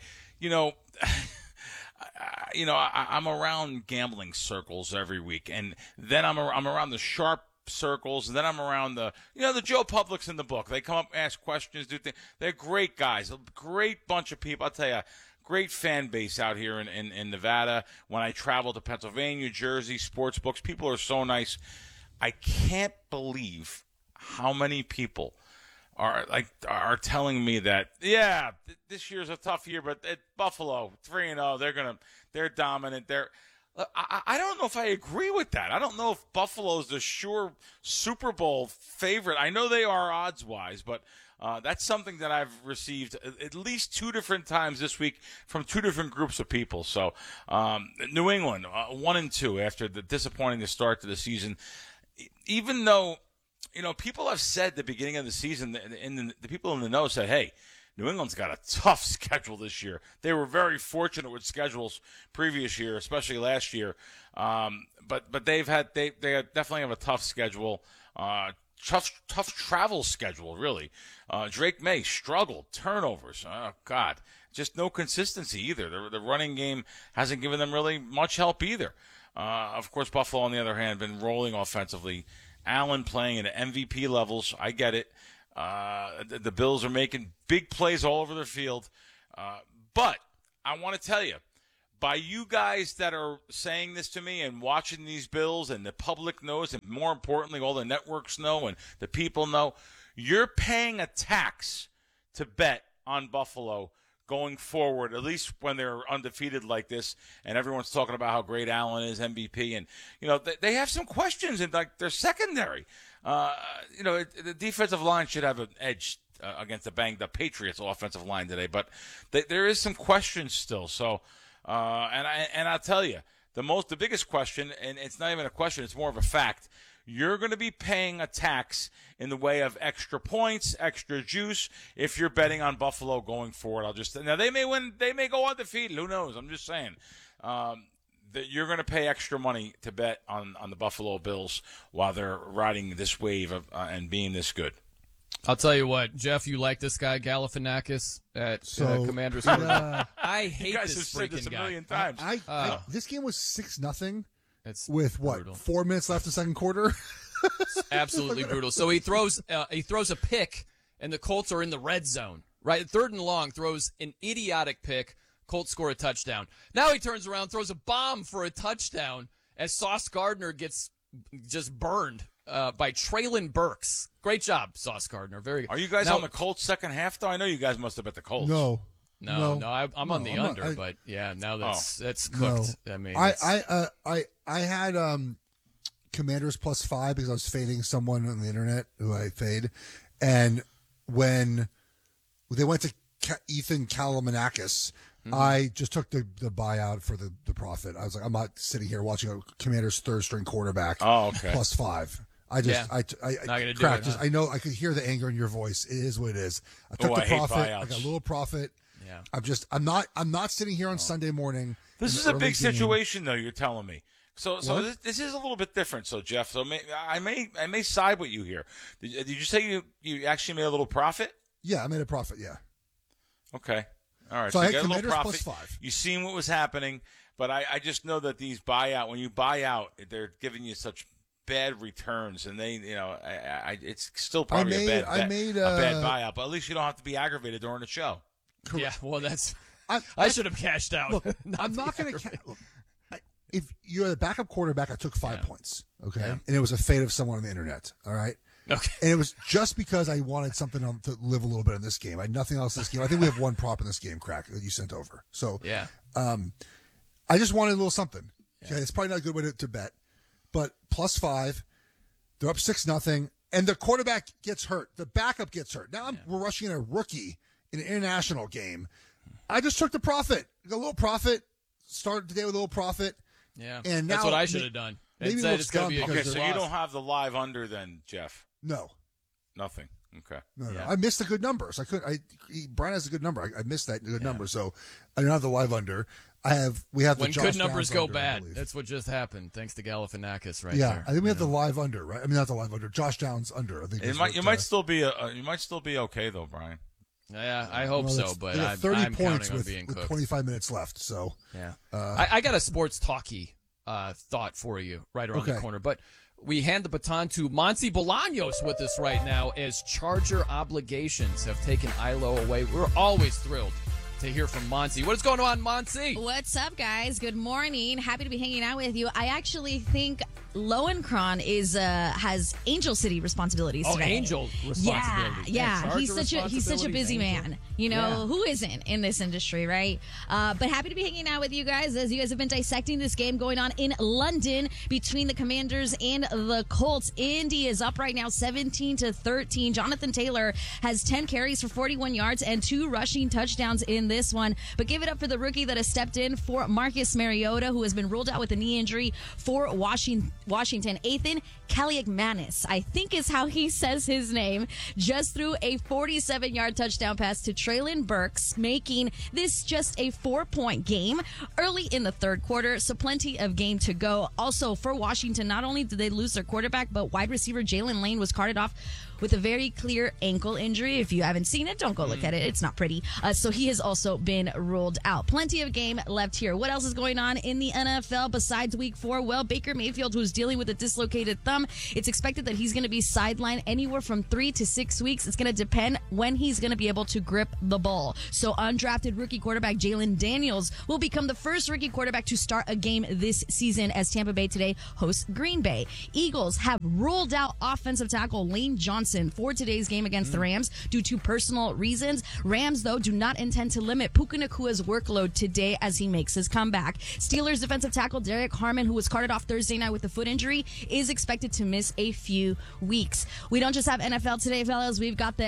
I'm around gambling circles every week, and then I'm around the sharp circles, and then I'm around the Joe Publics in the book. They come up, ask questions, do things. They're great guys, a great bunch of people. I'll tell you, great fan base out here in Nevada. When I travel to Pennsylvania, Jersey, sports books, people are so nice. I can't believe how many people are telling me that this year's a tough year, but at Buffalo 3-0, they're dominant. I don't know if I agree with that. I don't know if Buffalo's the sure Super Bowl favorite. I know they are odds wise, but that's something that I've received at least 2 different times this week from 2 different groups of people. So New England 1-2 after the disappointing start to the season, even though. People have said at the beginning of the season, the people in the know said, hey, New England's got a tough schedule this year. They were very fortunate with schedules previous year, especially last year. But they definitely have a tough schedule. Tough travel schedule, really. Drake May struggled, turnovers. Oh, God. Just no consistency either. The running game hasn't given them really much help either. Of course, Buffalo, on the other hand, been rolling offensively. Allen playing at MVP levels. I get it. The Bills are making big plays all over their field. But I want to tell you, by you guys that are saying this to me and watching these Bills, and the public knows, and more importantly, all the networks know and the people know, you're paying a tax to bet on Buffalo going forward, at least when they're undefeated like this, and everyone's talking about how great Allen is, MVP, and they have some questions in like their secondary. The defensive line should have an edge against the banged-up Patriots offensive line today, but there is some questions still. So, and I'll tell you, the biggest question, and it's not even a question, it's more of a fact. You're going to be paying a tax in the way of extra points, extra juice, if you're betting on Buffalo going forward. Now they may win, they may go undefeated. Who knows? I'm just saying that you're going to pay extra money to bet on the Buffalo Bills while they're riding this wave of and being this good. I'll tell you what, Jeff, you like this guy Galifianakis at Commanders? I hate this freaking guy. A million times. This game was 6-0. It's with brutal. 4 minutes left in the second quarter. It's absolutely brutal. So he throws a pick, and the Colts are in the red zone. Right, 3rd and long, throws an idiotic pick. Colts score a touchdown. Now he turns around, throws a bomb for a touchdown as Sauce Gardner gets just burned by Treylon Burks. Great job, Sauce Gardner. Very good. Are you guys on the Colts second half, though? I know you guys must have bet the Colts. No, I'm on the under, but yeah, now that's cooked. No. I mean, I had Commanders +5 because I was fading someone on the internet who I fade, and when they went to Ethan Kalimanakis, I just took the buyout for the profit. I was like, I'm not sitting here watching a Commanders 3rd string quarterback. Oh, okay. +5. I just, not gonna do it, huh? I know I could hear the anger in your voice. It is what it is. I took the profit. I got a little profit. Yeah. I'm not sitting here on Sunday morning. This is a big situation, though. You're telling me. So this is a little bit different. So Jeff, I may side with you here. Did you say you actually made a little profit? Yeah, I made a profit. Yeah. Okay. All right. So I you had got a little Commanders profit. +5. You seen what was happening, but I just know that these when you buy out, they're giving you such bad returns, and it's still probably a bad buyout. But at least you don't have to be aggravated during the show. Correct. Yeah, well, I should have cashed out. Look, I'm not going to. If you're the backup quarterback, I took 5 points. Okay, and it was a fade of someone on the internet. All right. Okay. And it was just because I wanted something to live a little bit in this game. I had nothing else in this game. I think we have one prop in this game, Crack, that you sent over. So yeah, I just wanted a little something. Okay, it's probably not a good way to bet, but +5, they're up 6-0, and the quarterback gets hurt. The backup gets hurt. Now we're rushing in a rookie in an international game. I just took the profit. A little profit. Started today with a little profit. Yeah, and now, that's what I should have done. Maybe it's going to be okay. So you don't have the live under then, Jeff? No, nothing. Okay. No. I missed a good number. So Brian has a good number. I missed that good number. So I don't have the live under. We have the when Josh good numbers Downs go under, bad. That's what just happened. Thanks to Galifianakis, right? Yeah, there. I think we have the live under, right? I mean, not the live under. Josh Downs under. I think you might still be okay though, Brian. Yeah, I hope so. But I'm 30 points counting on being with cooked. 25 minutes left. So yeah, I got a sports talkie thought for you right around the corner, but. We hand the baton to Monty Bolaños with us right now as Charger obligations have taken ILO away. We're always thrilled to hear from Monty. What is going on, Monty? What's up, guys? Good morning. Happy to be hanging out with you. I actually think Lowenkron has Angel City responsibilities today. Angel responsibilities. Yeah. He's such a busy man. Who isn't in this industry, right? But happy to be hanging out with you guys as you guys have been dissecting this game going on in London between the Commanders and the Colts. Indy is up right now 17-13. Jonathan Taylor has 10 carries for 41 yards and 2 rushing touchdowns in this one. But give it up for the rookie that has stepped in for Marcus Mariota, who has been ruled out with a knee injury for Washington. Ethan Kaliakmanis, I think is how he says his name, just threw a 47-yard touchdown pass to Trey Traylon Burks, making this just a 4-point game early in the third quarter, so plenty of game to go. Also, for Washington, not only did they lose their quarterback, but wide receiver Jalen Lane was carted off with a very clear ankle injury. If you haven't seen it, don't go look at it. It's not pretty. So he has also been ruled out. Plenty of game left here. What else is going on in the NFL besides Week 4? Well, Baker Mayfield, who's dealing with a dislocated thumb, it's expected that he's going to be sidelined anywhere from 3 to 6 weeks. It's going to depend when he's going to be able to grip the ball. So undrafted rookie quarterback Jalen Daniels will become the first rookie quarterback to start a game this season as Tampa Bay today hosts Green Bay. Eagles have ruled out offensive tackle Lane Johnson for today's game against the Rams due to personal reasons. Rams, though, do not intend to limit Puka Nakua's workload today as he makes his comeback. Steelers defensive tackle Derek Harmon, who was carted off Thursday night with a foot injury, is expected to miss a few weeks. We don't just have NFL today, fellas. We got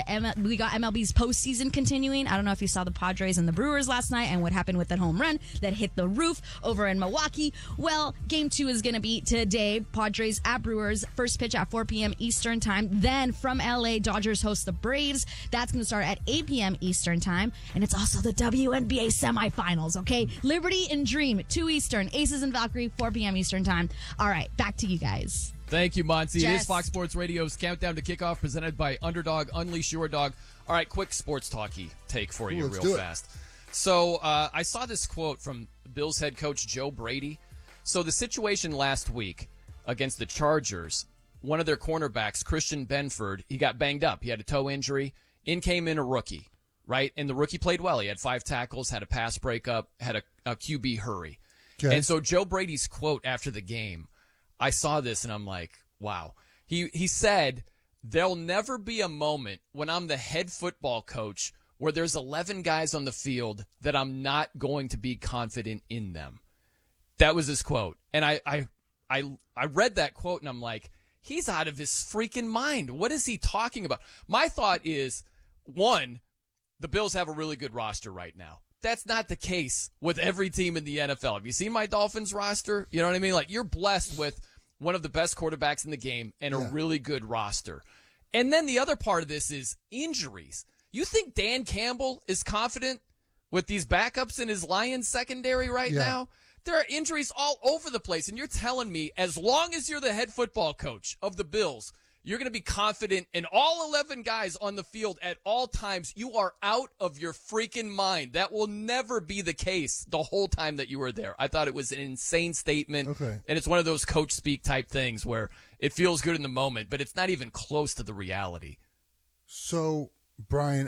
MLB's postseason continuing. I don't know if you saw the Padres and the Brewers last night and what happened with that home run that hit the roof over in Milwaukee. Well, game 2 is going to be today. Padres at Brewers. First pitch at 4 p.m. Eastern time. Then from LA, Dodgers host the Braves. That's going to start at 8 p.m. Eastern time. And it's also the WNBA semifinals, okay? Liberty and Dream, 2 Eastern. Aces and Valkyrie, 4 p.m. Eastern time. All right, back to you guys. Thank you, Monty. Jess. It is Fox Sports Radio's Countdown to Kickoff presented by Underdog. Unleash your dog. All right, quick sports talky take for you real fast. So I saw this quote from Bills head coach Joe Brady. So the situation last week against the Chargers, one of their cornerbacks, Christian Benford, he got banged up. He had a toe injury. In came in a rookie, right? And the rookie played well. He had 5 tackles, had a pass breakup, had a QB hurry. Okay. And so Joe Brady's quote after the game, I saw this and I'm like, wow. He said, there'll never be a moment when I'm the head football coach where there's 11 guys on the field that I'm not going to be confident in them. That was his quote. And I read that quote and I'm like, he's out of his freaking mind. What is he talking about? My thought is, one, the Bills have a really good roster right now. That's not the case with every team in the NFL. Have you seen my Dolphins roster? You know what I mean? Like, you're blessed with one of the best quarterbacks in the game and a really good roster. And then the other part of this is injuries. You think Dan Campbell is confident with these backups in his Lions secondary right now? There are injuries all over the place, and you're telling me as long as you're the head football coach of the Bills, you're going to be confident in all 11 guys on the field at all times. You are out of your freaking mind. That will never be the case the whole time that you were there. I thought it was an insane statement, and it's one of those coach speak type things where it feels good in the moment, but it's not even close to the reality. So, Brian,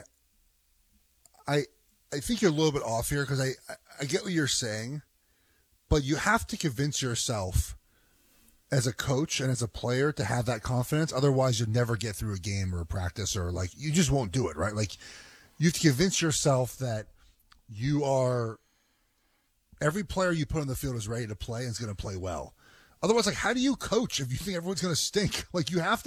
I think you're a little bit off here because I get what you're saying. But you have to convince yourself as a coach and as a player to have that confidence. Otherwise, you'll never get through a game or a practice or, like, you just won't do it, right? Like, you have to convince yourself that you are – every player you put on the field is ready to play and is going to play well. Otherwise, like, how do you coach if you think everyone's going to stink? Like, you have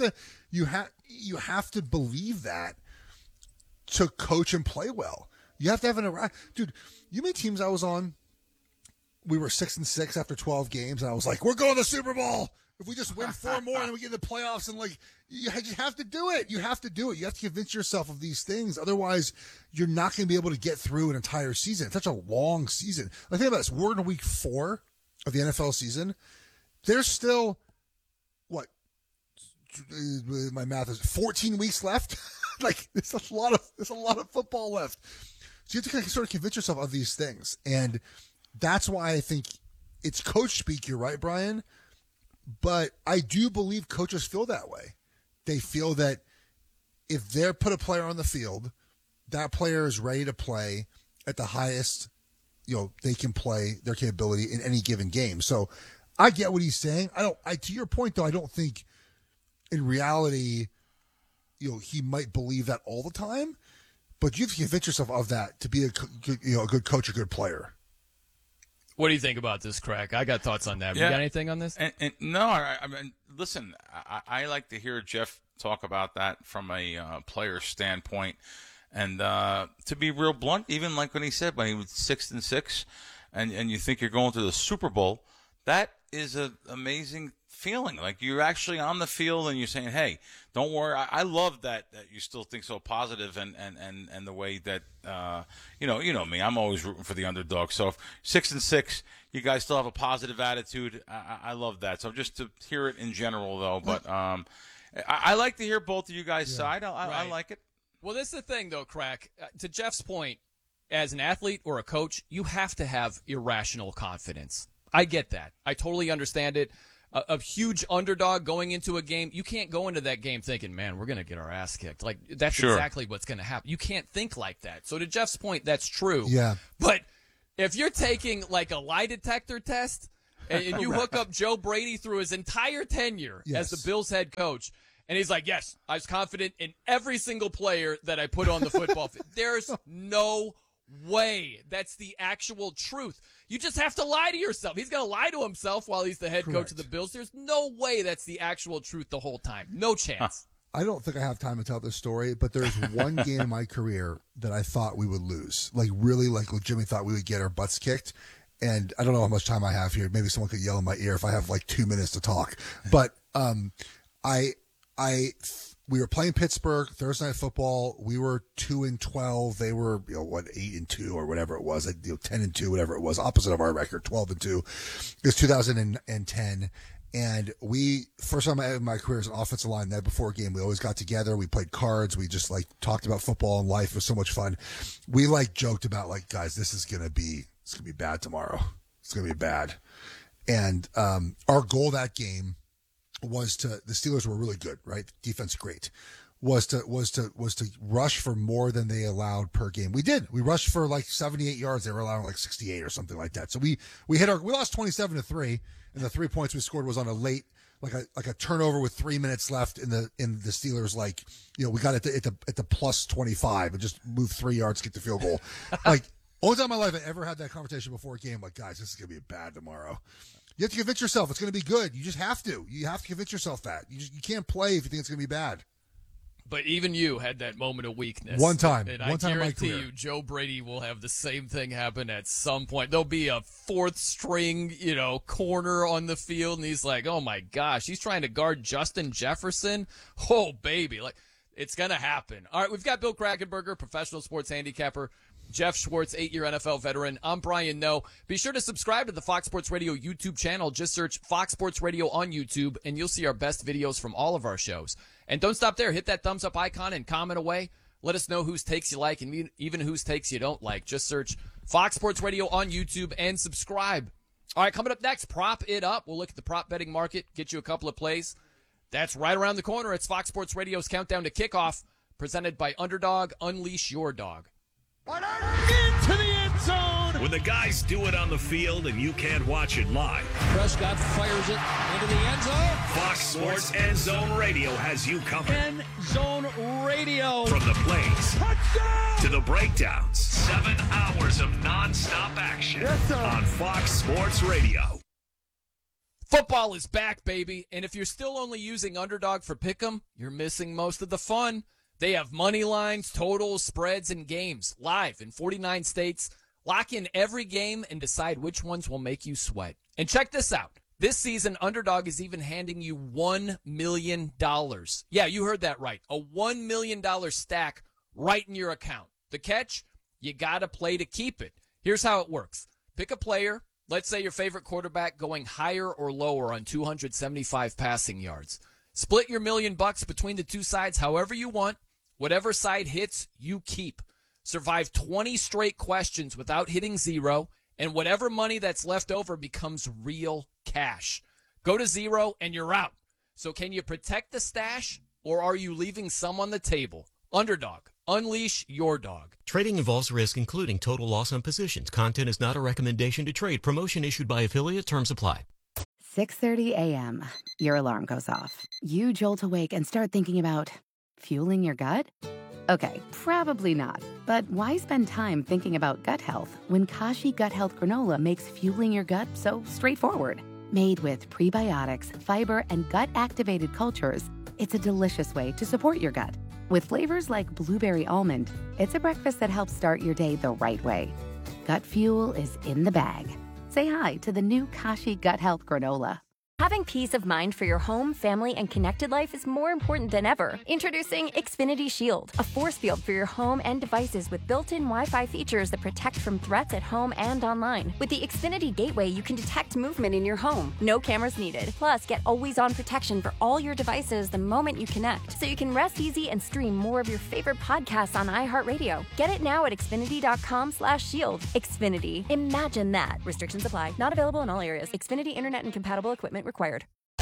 to believe that to coach and play well. You have to have an – dude, you know how many teams I was on? We were 6-6 after 12 games, and I was like, we're going to the Super Bowl. If we just win 4 more and we get in the playoffs, and, like, you have to do it. You have to do it. You have to convince yourself of these things. Otherwise, you're not going to be able to get through an entire season. It's such a long season. Like, think about this. We're in week 4 of the NFL season. There's still, what, my math is 14 weeks left? Like, there's a lot of football left. So you have to kind of sort of convince yourself of these things. And that's why I think it's coach speak. You're right, Brian. But I do believe coaches feel that way. They feel that if they put a player on the field, that player is ready to play at the highest, they can play their capability in any given game. So I get what he's saying. To your point, though, I don't think in reality, he might believe that all the time. But you have to convince yourself of that to be a good coach, a good player. What do you think about this, Craig? I got thoughts on that. You got anything on this? And no, I mean, listen, I like to hear Jeff talk about that from a player standpoint. And to be real blunt, even like when he said when he was 6-6 and you think you're going to the Super Bowl, that is an amazing feeling. Like you're actually on the field and you're saying, hey, don't worry. I love that you still think so positive and the way that, you know me, I'm always rooting for the underdog. So if 6-6, you guys still have a positive attitude. I love that. So just to hear it in general though, but, I like to hear both of you guys' side. I like it. Well, this is the thing though, Crack, to Jeff's point, as an athlete or a coach, you have to have irrational confidence. I get that. I totally understand it. A huge underdog going into a game, you can't go into that game thinking, man, we're going to get our ass kicked. Like, that's exactly what's going to happen. You can't think like that. So to Jeff's point, that's true. Yeah. But if you're taking like a lie detector test and you hook up Joe Brady through his entire tenure as the Bills head coach, and he's like, yes, I was confident in every single player that I put on the football field. There's no way that's the actual truth. You just have to lie to yourself. He's going to lie to himself while he's the head coach of the Bills. There's no way that's the actual truth the whole time. No chance. I don't think I have time to tell this story, but there's one game in my career that I thought we would lose. Like, really, like, legitimately thought we would get our butts kicked. And I don't know how much time I have here. Maybe someone could yell in my ear if I have, like, 2 minutes to talk. But we were playing Pittsburgh Thursday Night Football. We were 2-12. They were, 8-2 or whatever it was, 10-2, whatever it was, opposite of our record, 12-2. It was 2010. And we, first time in my career as an offensive line, that before a game, we always got together. We played cards. We just talked about football and life. It was so much fun. We joked about guys, this is going to be bad tomorrow. It's going to be bad. And, our goal that game was the Steelers were really good, right? Defense great. Was to rush for more than they allowed per game. We did. We rushed for 78 yards. They were allowing 68 or something like that. So we lost 27-3, and the 3 points we scored was on a late a turnover with 3 minutes left in the Steelers. We got it at the plus 25 and just moved 3 yards to get the field goal. Only time in my life I ever had that conversation before a game. Guys, this is gonna be bad tomorrow. You have to convince yourself it's going to be good. You just have to. You have to convince yourself that. You can't play if you think it's going to be bad. But even you had that moment of weakness. One time. And One time in my guarantee career. you, Joe Brady will have the same thing happen at some point. There'll be a fourth string, corner on the field, and he's like, oh my gosh, he's trying to guard Justin Jefferson? Oh, baby. It's going to happen. All right, we've got Bill Krakenberger, professional sports handicapper. Jeff Schwartz, 8-year NFL veteran. I'm Brian Noe. Be sure to subscribe to the Fox Sports Radio YouTube channel. Just search Fox Sports Radio on YouTube, and you'll see our best videos from all of our shows. And don't stop there. Hit that thumbs up icon and comment away. Let us know whose takes you like and even whose takes you don't like. Just search Fox Sports Radio on YouTube and subscribe. All right, coming up next, Prop It Up. We'll look at the prop betting market, get you a couple of plays. That's right around the corner. It's Fox Sports Radio's Countdown to Kickoff, presented by Underdog. Unleash your dog. Into the end zone. When the guys do it on the field and you can't watch it live. Prescott fires it into the end zone. Fox Sports End Zone Radio has you covered. End Zone Radio. From the plays to the breakdowns. 7 hours of nonstop action on Fox Sports Radio. Football is back, baby. And if you're still only using Underdog for Pick'em, you're missing most of the fun. They have money lines, totals, spreads, and games live in 49 states. Lock in every game and decide which ones will make you sweat. And check this out. This season, Underdog is even handing you $1 million. Yeah, you heard that right. A $1 million stack right in your account. The catch? You got to play to keep it. Here's how it works. Pick a player. Let's say your favorite quarterback going higher or lower on 275 passing yards. Split your $1 million between the two sides however you want. Whatever side hits, you keep. Survive 20 straight questions without hitting zero, and whatever money that's left over becomes real cash. Go to zero, and you're out. So can you protect the stash, or are you leaving some on the table? Underdog. Unleash your dog. Trading involves risk, including total loss on positions. Content is not a recommendation to trade. Promotion issued by affiliate. Terms apply. 6:30 a.m. Your alarm goes off. You jolt awake and start thinking about fueling your gut? Okay, probably not. But why spend time thinking about gut health when Kashi Gut Health Granola makes fueling your gut so straightforward? Made with prebiotics, fiber, and gut-activated cultures, it's a delicious way to support your gut. With flavors like blueberry almond, it's a breakfast that helps start your day the right way. Gut fuel is in the bag. Say hi to the new Kashi Gut Health Granola. Having peace of mind for your home, family, and connected life is more important than ever. Introducing Xfinity Shield, a force field for your home and devices with built-in Wi-Fi features that protect from threats at home and online. With the Xfinity Gateway, you can detect movement in your home. No cameras needed. Plus, get always-on protection for all your devices the moment you connect, so you can rest easy and stream more of your favorite podcasts on iHeartRadio. Get it now at Xfinity.com/shield. Xfinity. Imagine that. Restrictions apply. Not available in all areas. Xfinity Internet and compatible equipment required.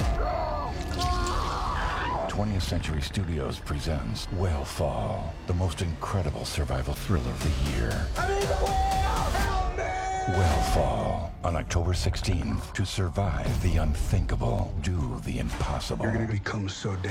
20th Century Studios presents Whale the most incredible survival thriller of the year. Whale on October 16th. To survive the unthinkable, do the impossible. You're gonna become so